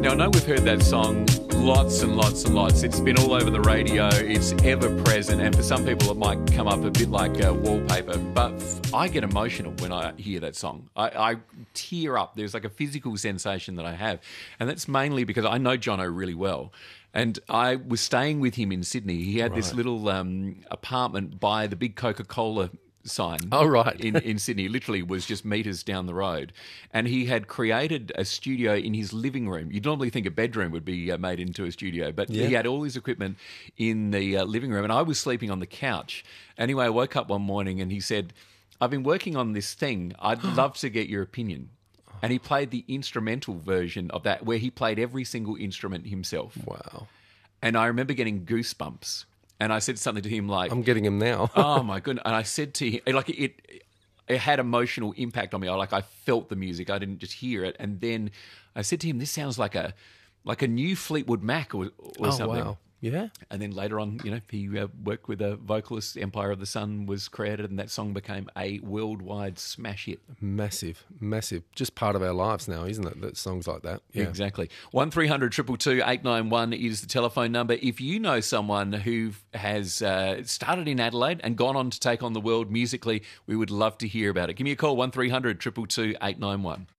Now, I know we've heard that song lots and lots and lots. It's been all over the radio. It's ever present. And for some people, it might come up a bit like wallpaper. But I get emotional when I hear that song. I tear up. There's like a physical sensation that I have. And that's mainly because I know Jono really well. And I was staying with him in Sydney. He had this little apartment by the big Coca-Cola sign in Sydney. Literally was just metres down the road. And he had created a studio in his living room. You'd normally think a bedroom would be made into a studio, but he had all his equipment in the living room, and I was sleeping on the couch. Anyway, I woke up one morning and he said, "I've been working on this thing. I'd love to get your opinion." And he played the instrumental version of that, where he played every single instrument himself. Wow. And I remember getting goosebumps. And I said something to him like... I'm getting him now. Oh, my goodness. And I said to him, like, it had emotional impact on me. I felt the music. I didn't just hear it. And then I said to him, this sounds like a new Fleetwood Mac or something. Wow. Yeah. And then later on, he worked with a vocalist. Empire of the Sun was created, and that song became a worldwide smash hit. Massive, massive. Just part of our lives now, isn't it? That songs like that. Yeah. Exactly. 1300 222 891 is the telephone number. If you know someone who has started in Adelaide and gone on to take on the world musically, we would love to hear about it. Give me a call, 1300 222 891.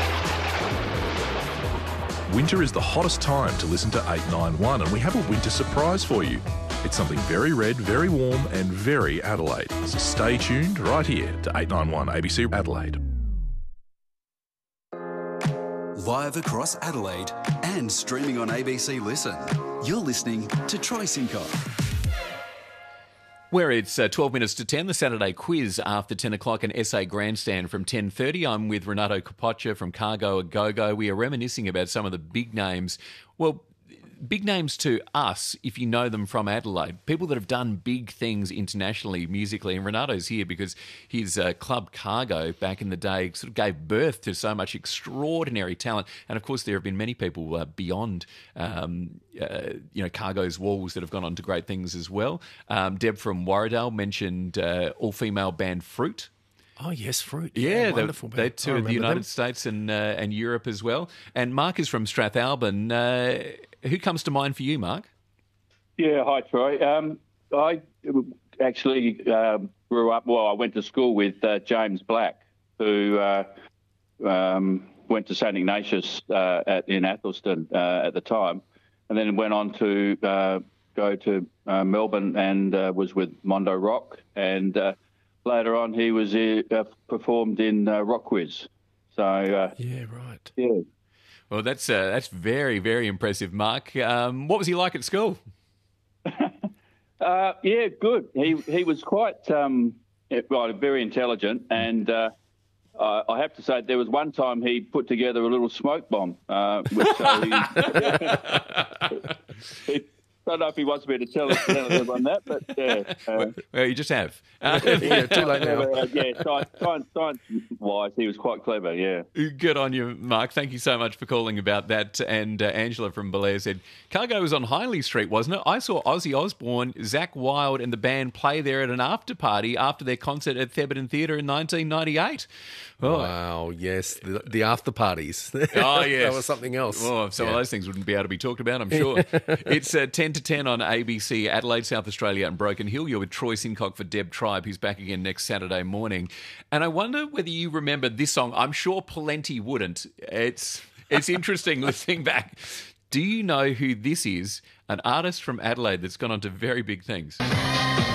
Winter is the hottest time to listen to 891, and we have a winter surprise for you. It's something very red, very warm, and very Adelaide. So stay tuned right here to 891 ABC Adelaide. Live across Adelaide and streaming on ABC Listen. You're listening to Troy Sincock. Where it's 12 minutes to 10, the Saturday quiz after 10 o'clock, an SA Grandstand from 10:30. I'm with Renato Capoccia from Cargo A Go-Go. We are reminiscing about some of the big names. Well, big names to us if you know them from Adelaide. People that have done big things internationally, musically. And Renato's here because his club Cargo back in the day sort of gave birth to so much extraordinary talent. And of course, there have been many people beyond Cargo's walls that have gone on to great things as well. Deb from Warradale mentioned all-female band Fruit. Oh, yes, Fruit. Yeah, wonderful band. They toured the United States and Europe as well. And Mark is from Strathalbyn. Who comes to mind for you, Mark? Yeah, hi, Troy. I actually grew up, I went to school with James Black, who went to St Ignatius in Athelston at the time, and then went on to go to Melbourne and was with Mondo Rock, and later on he was performed in Rock Quiz. So yeah, right. Yeah. Well, that's very, very impressive, Mark. What was he like at school? Yeah, good. He was quite very intelligent, and I have to say there was one time he put together a little smoke bomb, which he I don't know if he wants me to tell everyone that, but yeah. Well, you just have. Yeah, too late now. Science-wise, he was quite clever, yeah. Good on you, Mark. Thank you so much for calling about that. And Angela from Belair said, Cargo was on Highley Street, wasn't it? I saw Ozzy Osbourne, Zach Wilde and the band play there at an after-party after their concert at Thebarton Theatre in 1998. Oh. Wow, yes, the after parties. Oh, yes. That was something else. Oh, some of those things wouldn't be able to be talked about, I'm sure. It's 10 to 10 on ABC, Adelaide, South Australia and Broken Hill. You're with Troy Sincock for Deb Tribe, who's back again next Saturday morning. And I wonder whether you remember this song. I'm sure plenty wouldn't. It's interesting listening back. Do you know who this is? An artist from Adelaide that's gone on to very big things.